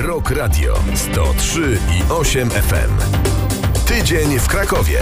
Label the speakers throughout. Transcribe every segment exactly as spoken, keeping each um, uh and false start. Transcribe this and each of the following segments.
Speaker 1: Rock Radio sto trzy i osiem F M. Tydzień w Krakowie.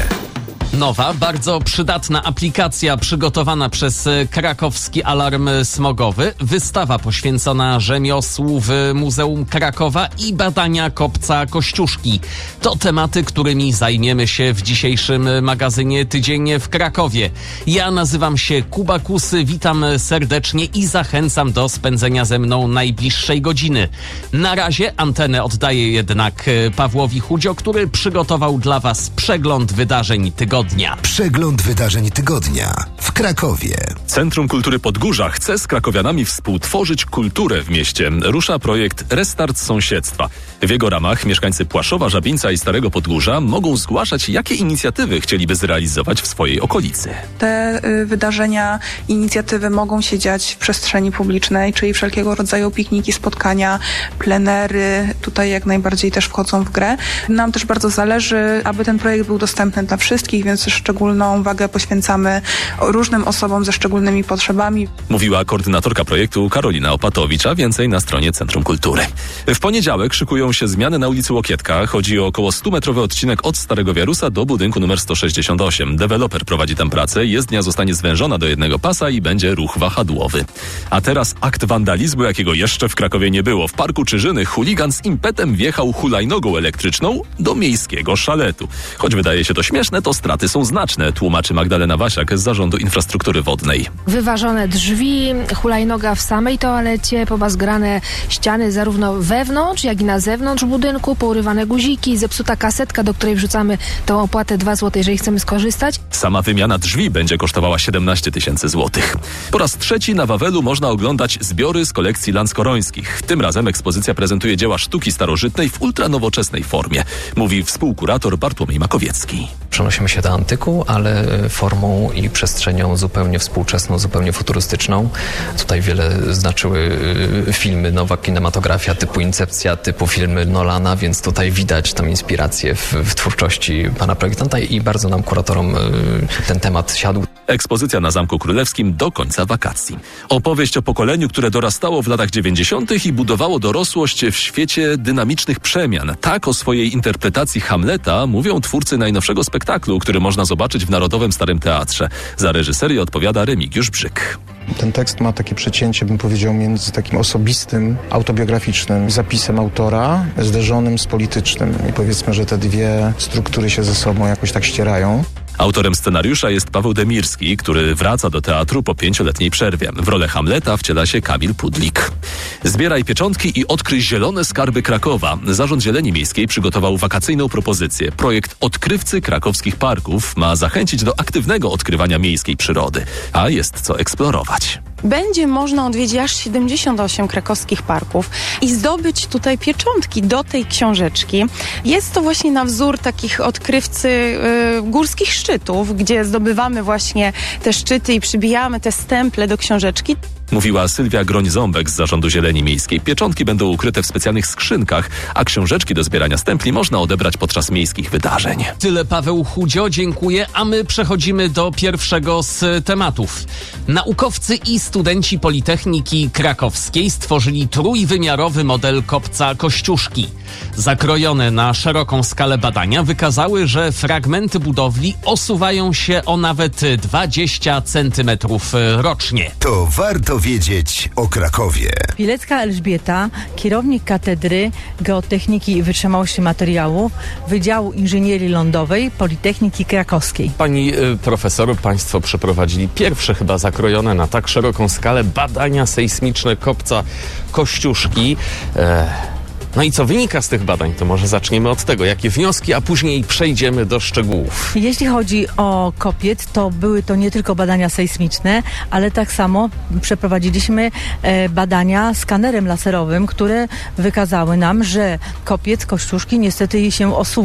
Speaker 2: Nowa, bardzo przydatna aplikacja przygotowana przez Krakowski Alarm Smogowy, wystawa poświęcona rzemiosłu w Muzeum Krakowa i badania kopca Kościuszki. To tematy, którymi zajmiemy się w dzisiejszym magazynie Tydzień w Krakowie. Ja nazywam się Kuba Kusy, witam serdecznie i zachęcam do spędzenia ze mną najbliższej godziny. Na razie antenę oddaję jednak Pawłowi Chudzio, który przygotował dla Was przegląd wydarzeń tygodnia. Dnia.
Speaker 1: Przegląd wydarzeń tygodnia w Krakowie.
Speaker 3: Centrum Kultury Podgórza chce z krakowianami współtworzyć kulturę w mieście. Rusza projekt Restart Sąsiedztwa. W jego ramach mieszkańcy Płaszowa, Żabińca i Starego Podgórza mogą zgłaszać, jakie inicjatywy chcieliby zrealizować w swojej okolicy.
Speaker 4: Te y, wydarzenia, inicjatywy mogą się dziać w przestrzeni publicznej, czyli wszelkiego rodzaju pikniki, spotkania, plenery. Tutaj jak najbardziej też wchodzą w grę. Nam też bardzo zależy, aby ten projekt był dostępny dla wszystkich, więc szczególną wagę poświęcamy różnym osobom ze szczególnymi potrzebami.
Speaker 3: Mówiła koordynatorka projektu Karolina Opatowicz, a więcej na stronie Centrum Kultury. W poniedziałek szykują się zmiany na ulicy Łokietka. Chodzi o około stumetrowy odcinek od Starego Wiarusa do budynku numer sto sześćdziesiąt osiem. Deweloper prowadzi tam pracę, jezdnia zostanie zwężona do jednego pasa i będzie ruch wahadłowy. A teraz akt wandalizmu, jakiego jeszcze w Krakowie nie było. W Parku Czyżyny chuligan z impetem wjechał hulajnogą elektryczną do miejskiego szaletu. Choć wydaje się to śmieszne, to straty są znaczne, tłumaczy Magdalena Wasiak z Zarządu Infrastruktury Wodnej.
Speaker 5: Wyważone drzwi, hulajnoga w samej toalecie, pobazgrane ściany zarówno wewnątrz, jak i na zewnątrz budynku, pourywane guziki, zepsuta kasetka, do której wrzucamy tą opłatę dwa złote, jeżeli chcemy skorzystać.
Speaker 3: Sama wymiana drzwi będzie kosztowała siedemnaście tysięcy złotych. Po raz trzeci na Wawelu można oglądać zbiory z kolekcji Lanskorońskich. Tym razem ekspozycja prezentuje dzieła sztuki starożytnej w ultranowoczesnej formie, mówi współkurator Bartłomiej Makowiecki.
Speaker 6: Przenosimy się do antyku, ale formą i przestrzenią zupełnie współczesną, zupełnie futurystyczną. Tutaj wiele znaczyły filmy, nowa kinematografia typu Incepcja, typu filmy Nolana, więc tutaj widać tam inspirację w, w twórczości pana projektanta i bardzo nam, kuratorom, ten temat siadł.
Speaker 3: Ekspozycja na Zamku Królewskim do końca wakacji. Opowieść o pokoleniu, które dorastało w latach dziewięćdziesiątych i budowało dorosłość w świecie dynamicznych przemian. Tak o swojej interpretacji Hamleta mówią twórcy najnowszego spektaklu, który można zobaczyć w Narodowym Starym Teatrze. Za reżyserię odpowiada Remigiusz Brzyk.
Speaker 7: Ten tekst ma takie przecięcie, bym powiedział, między takim osobistym, autobiograficznym zapisem autora, zderzonym z politycznym. I powiedzmy, że te dwie struktury się ze sobą jakoś tak ścierają.
Speaker 3: Autorem scenariusza jest Paweł Demirski, który wraca do teatru po pięcioletniej przerwie. W rolę Hamleta wciela się Kamil Pudlik. Zbieraj pieczątki i odkryj zielone skarby Krakowa. Zarząd Zieleni Miejskiej przygotował wakacyjną propozycję. Projekt Odkrywcy Krakowskich Parków ma zachęcić do aktywnego odkrywania miejskiej przyrody, a jest co eksplorować.
Speaker 8: Będzie można odwiedzić aż siedemdziesiąt osiem krakowskich parków i zdobyć tutaj pieczątki do tej książeczki. Jest to właśnie na wzór takich odkrywcy y, górskich szczytów, gdzie zdobywamy właśnie te szczyty i przybijamy te stemple do książeczki.
Speaker 3: Mówiła Sylwia Groń-Ząbek z Zarządu Zieleni Miejskiej. Pieczątki będą ukryte w specjalnych skrzynkach, a książeczki do zbierania stempli można odebrać podczas miejskich wydarzeń.
Speaker 2: Tyle Paweł Chudzio, dziękuję, a my przechodzimy do pierwszego z tematów. Naukowcy i studenci Politechniki Krakowskiej stworzyli trójwymiarowy model kopca Kościuszki. Zakrojone na szeroką skalę badania wykazały, że fragmenty budowli osuwają się o nawet dwadzieścia centymetrów rocznie.
Speaker 1: To warto wiedzieć o Krakowie.
Speaker 9: Pilecka Elżbieta, kierownik Katedry Geotechniki i Wytrzymałości Materiałów Wydziału Inżynierii Lądowej Politechniki Krakowskiej.
Speaker 2: Pani y, profesor, państwo przeprowadzili pierwsze chyba zakrojone na tak szeroką skalę badania sejsmiczne kopca Kościuszki. E- No i co wynika z tych badań? To może zaczniemy od tego. Jakie wnioski, a później przejdziemy do szczegółów.
Speaker 9: Jeśli chodzi o kopiec, to były to nie tylko badania sejsmiczne, ale tak samo przeprowadziliśmy e, badania skanerem laserowym, które wykazały nam, że kopiec Kościuszki niestety się osuwa.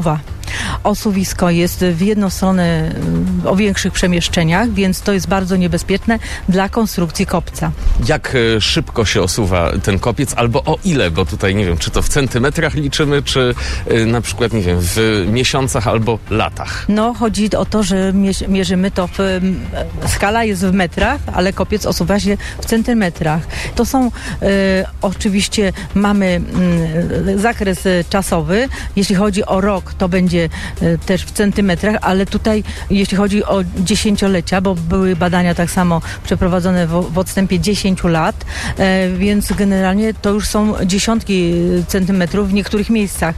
Speaker 9: Osuwisko jest w jedną stronę o większych przemieszczeniach, więc to jest bardzo niebezpieczne dla konstrukcji kopca.
Speaker 2: Jak e, szybko się osuwa ten kopiec, albo o ile, bo tutaj nie wiem, czy to w centymetrach liczymy, czy e, na przykład, nie wiem, w miesiącach albo latach?
Speaker 9: No, chodzi o to, że mierzymy to w... Skala jest w metrach, ale kopiec osuwa się w centymetrach. To są e, oczywiście, mamy m, zakres czasowy. Jeśli chodzi o rok, to będzie e, też w centymetrach, ale tutaj jeśli chodzi o dziesięciolecia, bo były badania tak samo przeprowadzone w, w odstępie dziesięciu lat, e, więc generalnie to już są dziesiątki centymetrów w niektórych miejscach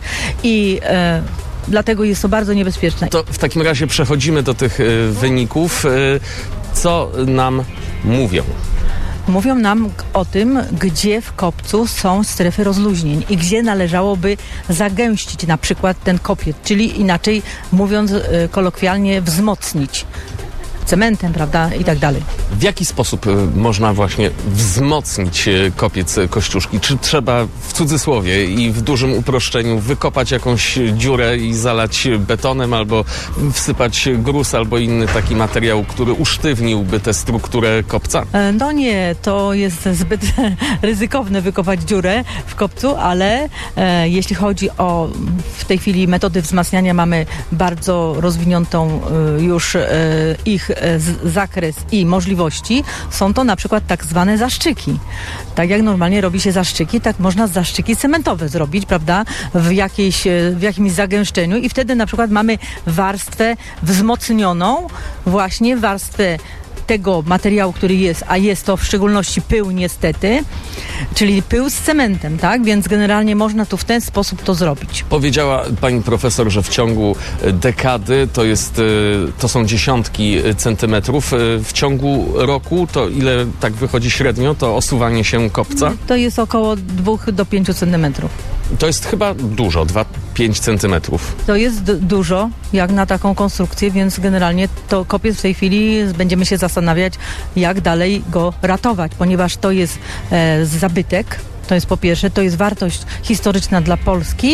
Speaker 9: i e, dlatego jest to bardzo niebezpieczne.
Speaker 2: To w takim razie przechodzimy do tych y, wyników. Y, co nam mówią?
Speaker 9: Mówią nam o tym, gdzie w kopcu są strefy rozluźnień i gdzie należałoby zagęścić na przykład ten kopiec, czyli inaczej mówiąc y, kolokwialnie wzmocnić cementem, prawda, i tak dalej.
Speaker 2: W jaki sposób y, można właśnie wzmocnić y, kopiec Kościuszki? Czy trzeba w cudzysłowie i w dużym uproszczeniu wykopać jakąś dziurę i zalać betonem, albo wsypać gruz, albo inny taki materiał, który usztywniłby tę strukturę kopca?
Speaker 9: E, No nie, to jest zbyt ryzykowne wykopać dziurę w kopcu, ale e, jeśli chodzi o w tej chwili metody wzmacniania, mamy bardzo rozwiniętą e, już e, ich z, zakres i możliwości. Są to na przykład tak zwane zaszczyki. Tak jak normalnie robi się zaszczyki, tak można zaszczyki cementowe zrobić, prawda, w, jakiejś, w jakimś zagęszczeniu i wtedy na przykład mamy warstwę wzmocnioną, właśnie warstwę tego materiału, który jest, a jest to w szczególności pył niestety, czyli pył z cementem, tak? Więc generalnie można tu w ten sposób to zrobić.
Speaker 2: Powiedziała pani profesor, że w ciągu dekady to jest, to są dziesiątki centymetrów. W ciągu roku to ile tak wychodzi średnio to osuwanie się kopca?
Speaker 9: To jest około dwóch do pięciu centymetrów.
Speaker 2: To jest chyba dużo, dwa pięć centymetrów.
Speaker 9: To jest d- dużo, jak na taką konstrukcję, więc generalnie to kopiec w tej chwili będziemy się zastanawiać, jak dalej go ratować, ponieważ to jest e, zabytek. To jest po pierwsze, to jest wartość historyczna dla Polski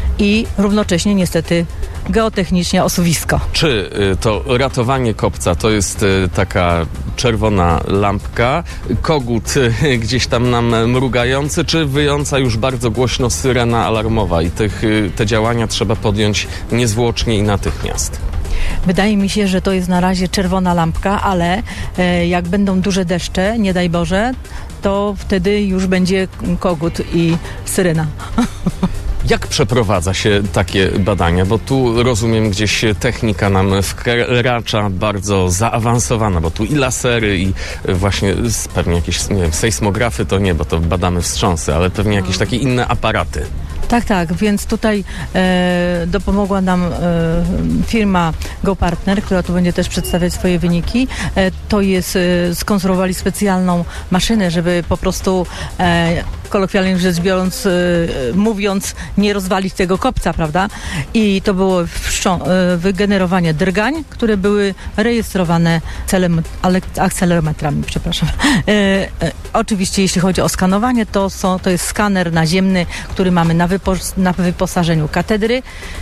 Speaker 9: i równocześnie niestety geotechnicznie osuwisko.
Speaker 2: Czy y, to ratowanie kopca to jest y, taka czerwona lampka, kogut y, gdzieś tam nam mrugający, czy wyjąca już bardzo głośno syrena alarmowa i tych, y, te działania trzeba podjąć niezwłocznie i natychmiast?
Speaker 9: Wydaje mi się, że to jest na razie czerwona lampka, ale e, jak będą duże deszcze, nie daj Boże, to wtedy już będzie kogut i syrena.
Speaker 2: Jak przeprowadza się takie badania? Bo tu rozumiem gdzieś technika nam wkracza bardzo zaawansowana, bo tu i lasery i właśnie pewnie jakieś, nie wiem, sejsmografy to nie, bo to badamy wstrząsy, ale pewnie jakieś takie inne aparaty.
Speaker 9: Tak, tak, więc tutaj e, dopomogła nam e, firma GoPartner, która tu będzie też przedstawiać swoje wyniki. E, to jest, e, skonstruowali specjalną maszynę, żeby po prostu e, kolokwialnie rzecz biorąc, e, mówiąc, nie rozwalić tego kopca, prawda? I to było wszczą- e, wygenerowanie drgań, które były rejestrowane celem, ale, akcelerometrami, przepraszam. E, e, oczywiście, jeśli chodzi o skanowanie, to, są, to jest skaner naziemny, który mamy na na wyposażeniu katedry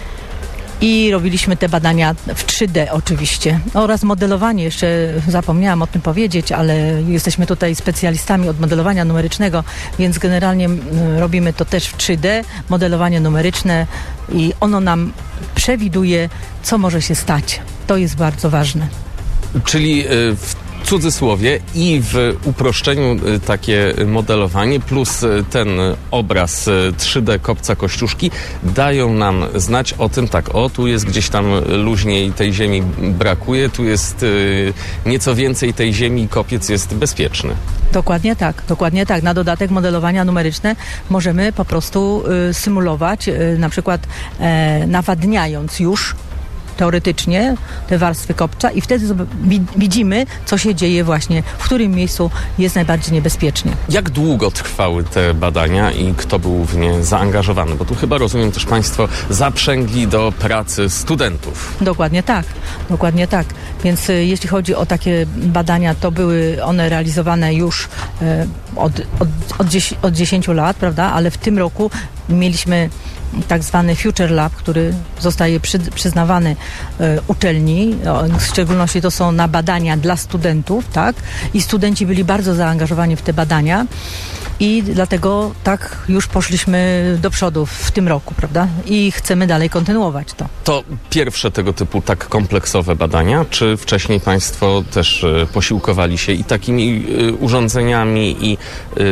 Speaker 9: i robiliśmy te badania w trzy D oczywiście. Oraz modelowanie, jeszcze zapomniałam o tym powiedzieć, ale jesteśmy tutaj specjalistami od modelowania numerycznego, więc generalnie robimy to też w trzy D, modelowanie numeryczne i ono nam przewiduje, co może się stać. To jest bardzo ważne.
Speaker 2: Czyli w W cudzysłowie i w uproszczeniu takie modelowanie plus ten obraz trzy D kopca Kościuszki dają nam znać o tym, tak, o tu jest gdzieś tam luźniej tej ziemi brakuje, tu jest y, nieco więcej tej ziemi i kopiec jest bezpieczny.
Speaker 9: Dokładnie tak, dokładnie tak. Na dodatek modelowania numeryczne możemy po prostu y, symulować, y, na przykład y, nawadniając już teoretycznie te warstwy kopca i wtedy widzimy, co się dzieje właśnie, w którym miejscu jest najbardziej niebezpiecznie.
Speaker 2: Jak długo trwały te badania i kto był w nie zaangażowany? Bo tu chyba, rozumiem, też Państwo zaprzęgli do pracy studentów.
Speaker 9: Dokładnie tak, dokładnie tak. Więc y, jeśli chodzi o takie badania, to były one realizowane już y, od, od, od, dziesię- od dziesięciu lat, prawda? Ale w tym roku mieliśmy tak zwany Future Lab, który zostaje przy, przyznawany e, uczelni, o, w szczególności to są na badania dla studentów, tak? I studenci byli bardzo zaangażowani w te badania i dlatego tak już poszliśmy do przodu w tym roku, prawda? I chcemy dalej kontynuować to.
Speaker 2: To pierwsze tego typu tak kompleksowe badania, czy wcześniej Państwo też y, posiłkowali się i takimi y, urządzeniami i y,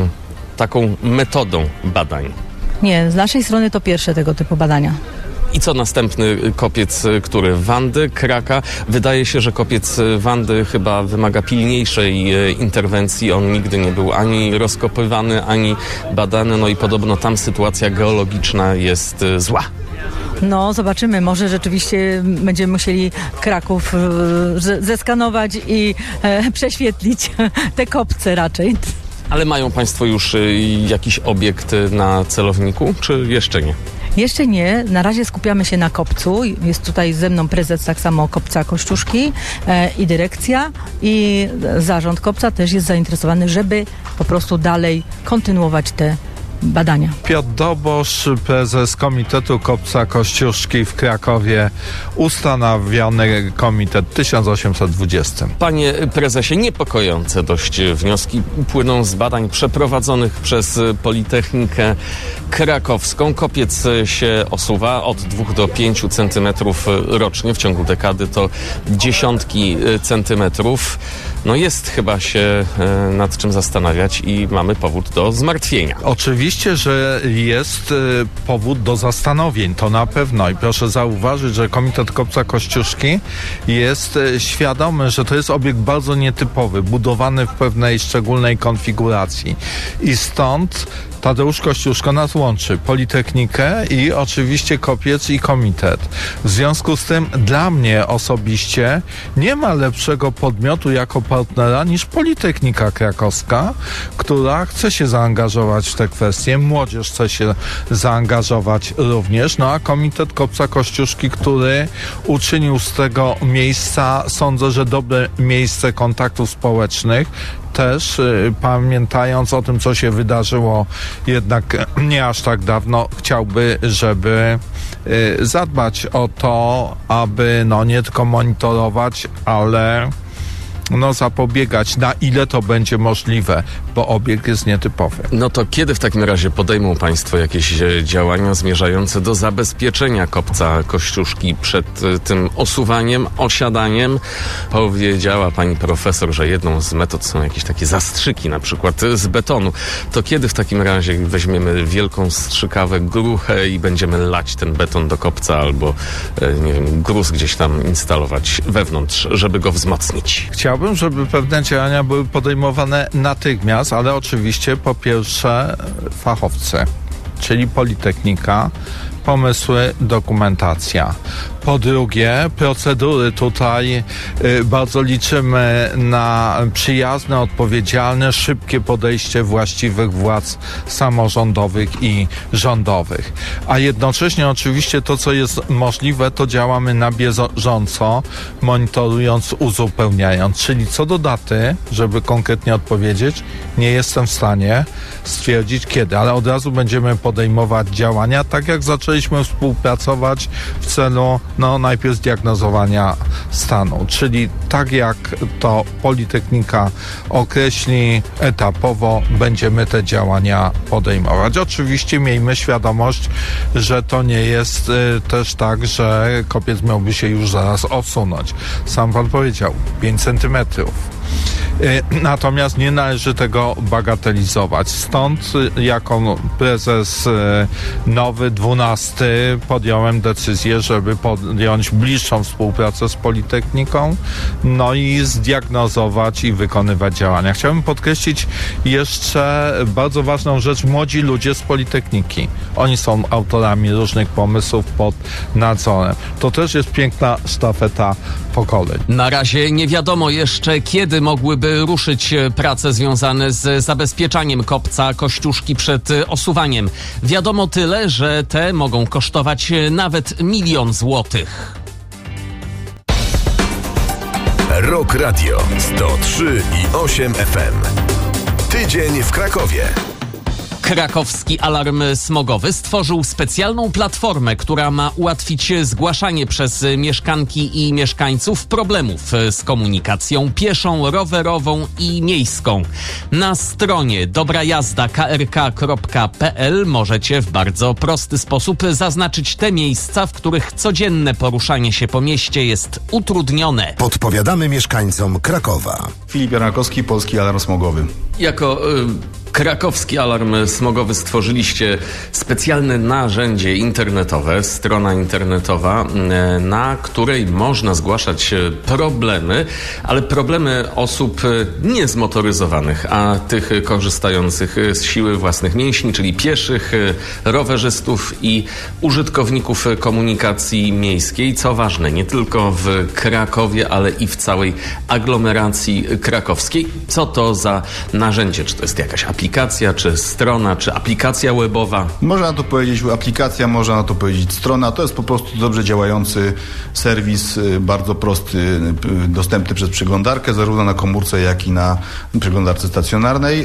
Speaker 2: taką metodą badań?
Speaker 9: Nie, z naszej strony to pierwsze tego typu badania.
Speaker 2: I co następny kopiec, który? Wandy, Kraka? Wydaje się, że kopiec Wandy chyba wymaga pilniejszej e, interwencji. On nigdy nie był ani rozkopywany, ani badany. No i podobno tam sytuacja geologiczna jest e, zła.
Speaker 9: No, zobaczymy. Może rzeczywiście będziemy musieli Kraków e, zeskanować i e, prześwietlić te kopce raczej.
Speaker 2: Ale mają Państwo już e, jakiś obiekt na celowniku, czy jeszcze nie?
Speaker 9: Jeszcze nie. Na razie skupiamy się na kopcu. Jest tutaj ze mną prezes tak samo Kopca Kościuszki e, i dyrekcja i zarząd Kopca też jest zainteresowany, żeby po prostu dalej kontynuować te badania.
Speaker 10: Piotr Dobosz, prezes Komitetu Kopca Kościuszki w Krakowie, ustanowiony komitet tysiąc osiemset dwadzieścia.
Speaker 2: Panie prezesie, niepokojące dość wnioski płyną z badań przeprowadzonych przez Politechnikę Krakowską. Kopiec się osuwa od dwóch do pięciu centymetrów rocznie. W ciągu dekady to dziesiątki centymetrów. No jest chyba się nad czym zastanawiać i mamy powód do zmartwienia.
Speaker 10: Oczywiście, że jest powód do zastanowień, to na pewno. I proszę zauważyć, że Komitet Kopca Kościuszki jest świadomy, że to jest obiekt bardzo nietypowy, budowany w pewnej szczególnej konfiguracji. I stąd Tadeusz Kościuszko nas łączy, Politechnikę i oczywiście kopiec i komitet. W związku z tym dla mnie osobiście nie ma lepszego podmiotu jako partnera niż Politechnika Krakowska, która chce się zaangażować w te kwestie, młodzież chce się zaangażować również, no a Komitet Kopca Kościuszki, który uczynił z tego miejsca, sądzę, że dobre miejsce kontaktów społecznych, też y, pamiętając o tym, co się wydarzyło jednak nie aż tak dawno, chciałby, żeby y, zadbać o to, aby no nie tylko monitorować, ale no zapobiegać, na ile to będzie możliwe, bo obiekt jest nietypowy.
Speaker 2: No to kiedy w takim razie podejmą Państwo jakieś działania zmierzające do zabezpieczenia Kopca Kościuszki przed tym osuwaniem, osiadaniem? Powiedziała pani profesor, że jedną z metod są jakieś takie zastrzyki, na przykład z betonu. To kiedy w takim razie weźmiemy wielką strzykawę, gruchę i będziemy lać ten beton do kopca albo, nie wiem, gruz gdzieś tam instalować wewnątrz, żeby go wzmocnić?
Speaker 10: Chciałbym Chciałbym, żeby pewne działania były podejmowane natychmiast, ale oczywiście po pierwsze fachowcy, czyli Politechnika, pomysły, dokumentacja. Po drugie, procedury tutaj y, bardzo liczymy na przyjazne, odpowiedzialne, szybkie podejście właściwych władz samorządowych i rządowych. A jednocześnie oczywiście to, co jest możliwe, to działamy na bieżąco, monitorując, uzupełniając. Czyli co do daty, żeby konkretnie odpowiedzieć, nie jestem w stanie stwierdzić kiedy, ale od razu będziemy podejmować działania, tak jak zaczęliśmy współpracować w celu no najpierw zdiagnozowania stanu, czyli tak jak to Politechnika określi etapowo, będziemy te działania podejmować. Oczywiście miejmy świadomość, że to nie jest y, też tak, że kopiec miałby się już zaraz osunąć. Sam pan powiedział, pięć centymetrów. Natomiast nie należy tego bagatelizować. Stąd jako prezes nowy, dwunasty, podjąłem decyzję, żeby podjąć bliższą współpracę z Politechniką, no i zdiagnozować i wykonywać działania. Chciałbym podkreślić jeszcze bardzo ważną rzecz. Młodzi ludzie z Politechniki. Oni są autorami różnych pomysłów pod nadzorem. To też jest piękna sztafeta pokoleń.
Speaker 2: Na razie nie wiadomo jeszcze, kiedy mogłyby ruszyć prace związane z zabezpieczaniem Kopca Kościuszki przed osuwaniem. Wiadomo tyle, że te mogą kosztować nawet milion złotych.
Speaker 1: Rock Radio sto trzy i osiem F M. Tydzień w Krakowie.
Speaker 2: Krakowski Alarm Smogowy stworzył specjalną platformę, która ma ułatwić zgłaszanie przez mieszkanki i mieszkańców problemów z komunikacją pieszą, rowerową i miejską. Na stronie dobra jazda kropka k r k kropka p l możecie w bardzo prosty sposób zaznaczyć te miejsca, w których codzienne poruszanie się po mieście jest utrudnione.
Speaker 1: Podpowiadamy mieszkańcom Krakowa.
Speaker 11: Filip Jarnakowski, Polski Alarm Smogowy.
Speaker 2: Jako y, Krakowski Alarm Smogowy stworzyliście specjalne narzędzie internetowe, strona internetowa, y, na której można zgłaszać problemy, ale problemy osób niezmotoryzowanych, a tych korzystających z siły własnych mięśni, czyli pieszych, rowerzystów i użytkowników komunikacji miejskiej. Co ważne, nie tylko w Krakowie, ale i w całej aglomeracji krakowskiej. Co to za narzędzie? Czy to jest jakaś aplikacja, czy strona, czy aplikacja webowa?
Speaker 11: Można na to powiedzieć aplikacja, można na to powiedzieć strona. To jest po prostu dobrze działający serwis, bardzo prosty, dostępny przez przeglądarkę, zarówno na komórce, jak i na przeglądarce stacjonarnej.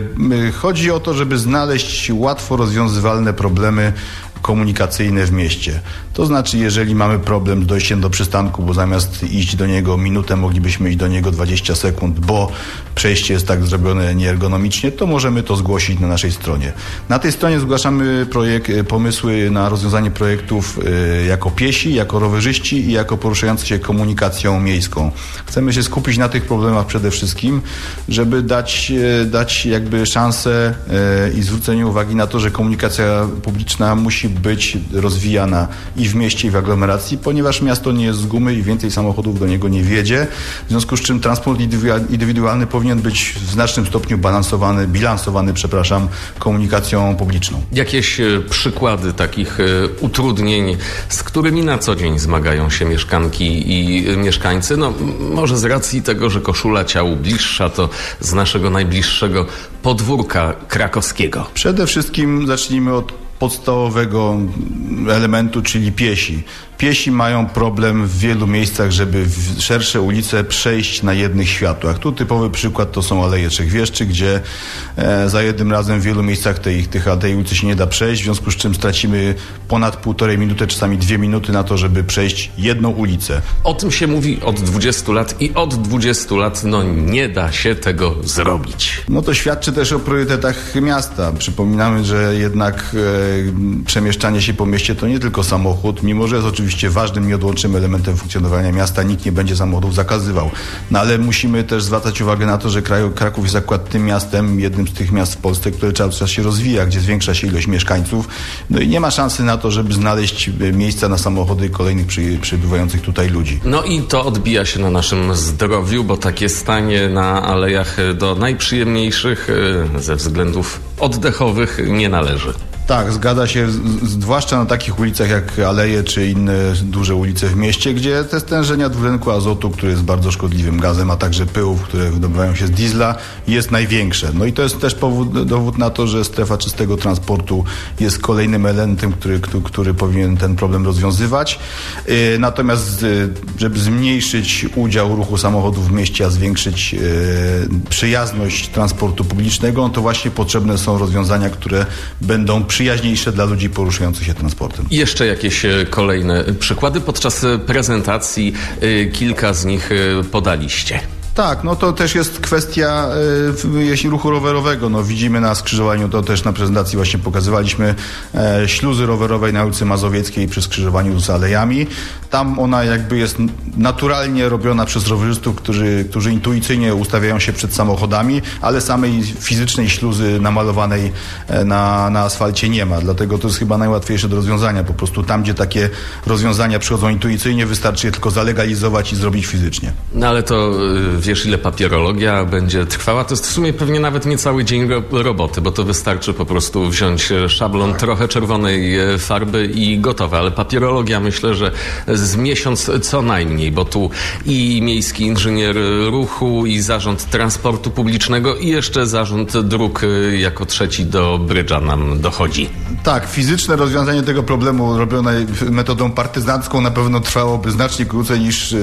Speaker 11: Chodzi o to, żeby znaleźć łatwo rozwiązywalne problemy komunikacyjne w mieście. To znaczy, jeżeli mamy problem z dojściem do przystanku, bo zamiast iść do niego minutę, moglibyśmy iść do niego dwadzieścia sekund, bo przejście jest tak zrobione nieergonomicznie, to możemy to zgłosić na naszej stronie. Na tej stronie zgłaszamy projekt, pomysły na rozwiązanie projektów y, jako piesi, jako rowerzyści i jako poruszający się komunikacją miejską. Chcemy się skupić na tych problemach przede wszystkim, żeby dać, y, dać jakby szansę y, i zwrócenie uwagi na to, że komunikacja publiczna musi być rozwijana i w mieście, i w aglomeracji, ponieważ miasto nie jest z gumy i więcej samochodów do niego nie wjedzie, w związku z czym transport indywidualny powinien być w znacznym stopniu balansowany, bilansowany, przepraszam, komunikacją publiczną.
Speaker 2: Jakieś przykłady takich utrudnień, z którymi na co dzień zmagają się mieszkanki i mieszkańcy? No, może z racji tego, że koszula ciału bliższa, to z naszego najbliższego podwórka krakowskiego.
Speaker 11: Przede wszystkim zacznijmy od podstawowego elementu, czyli piesi. Piesi mają problem w wielu miejscach, żeby w szersze ulice przejść na jednych światłach. Tu typowy przykład to są Aleje Trzech Wieszczy, gdzie e, za jednym razem w wielu miejscach tej, tych, tej ulicy się nie da przejść, w związku z czym stracimy ponad półtorej minuty, czasami dwie minuty na to, żeby przejść jedną ulicę.
Speaker 2: O tym się mówi od dwudziestu lat i od dwudziestu lat no nie da się tego zrobić.
Speaker 11: No to świadczy też o priorytetach miasta. Przypominamy, że jednak e, przemieszczanie się po mieście to nie tylko samochód, mimo że jest oczywiście Oczywiście ważnym, nieodłącznym elementem funkcjonowania miasta. Nikt nie będzie samochodów zakazywał. No ale musimy też zwracać uwagę na to, że Kraków jest akurat tym miastem, jednym z tych miast w Polsce, które cały czas się rozwija, gdzie zwiększa się ilość mieszkańców. No i nie ma szansy na to, żeby znaleźć miejsca na samochody kolejnych przy, przybywających tutaj ludzi.
Speaker 2: No i to odbija się na naszym zdrowiu, bo takie stanie na alejach do najprzyjemniejszych ze względów oddechowych nie należy.
Speaker 11: Tak, zgadza się, zwłaszcza na takich ulicach jak Aleje czy inne duże ulice w mieście, gdzie te stężenia dwutlenku azotu, który jest bardzo szkodliwym gazem, a także pyłów, które wydobywają się z diesla, jest największe. No i to jest też powód, dowód na to, że strefa czystego transportu jest kolejnym elementem, który, który, który powinien ten problem rozwiązywać. Yy, natomiast yy, żeby zmniejszyć udział ruchu samochodów w mieście, a zwiększyć yy, przyjazność transportu publicznego, to właśnie potrzebne są rozwiązania, które będą przyjaźniejsze dla ludzi poruszających się transportem.
Speaker 2: I jeszcze jakieś kolejne przykłady. Podczas prezentacji kilka z nich podaliście.
Speaker 11: Tak, no to też jest kwestia y, jeśli ruchu rowerowego. No widzimy na skrzyżowaniu, to też na prezentacji właśnie pokazywaliśmy e, śluzy rowerowej na ulicy Mazowieckiej przy skrzyżowaniu z alejami. Tam ona jakby jest naturalnie robiona przez rowerzystów, którzy, którzy intuicyjnie ustawiają się przed samochodami, ale samej fizycznej śluzy namalowanej na, na asfalcie nie ma. Dlatego to jest chyba najłatwiejsze do rozwiązania. Po prostu tam, gdzie takie rozwiązania przychodzą intuicyjnie, wystarczy je tylko zalegalizować i zrobić fizycznie.
Speaker 2: No ale to wiesz, ile papierologia będzie trwała? To jest w sumie pewnie nawet nie cały dzień ro- roboty, bo to wystarczy po prostu wziąć szablon, trochę czerwonej farby i gotowe. Ale papierologia myślę, że z miesiąc co najmniej, bo tu i miejski inżynier ruchu, i zarząd transportu publicznego, i jeszcze zarząd dróg jako trzeci do brydża nam dochodzi.
Speaker 11: Tak, fizyczne rozwiązanie tego problemu robione metodą partyzancką na pewno trwałoby znacznie krócej niż